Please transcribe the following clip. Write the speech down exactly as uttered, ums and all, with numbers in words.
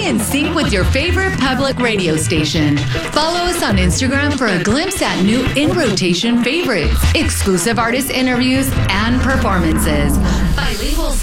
Stay in sync with your favorite public radio station. Follow us on Instagram for a glimpse at new in-rotation favorites, exclusive artist interviews, and performances. Bilingual